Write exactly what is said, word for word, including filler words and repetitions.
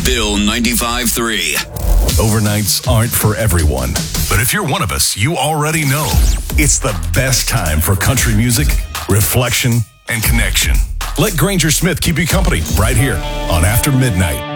Bill ninety-five three. Overnights aren't for everyone, but if you're one of us, you already know it's the best time for country music, reflection, and connection. Let Granger Smith keep you company right here on After Midnight.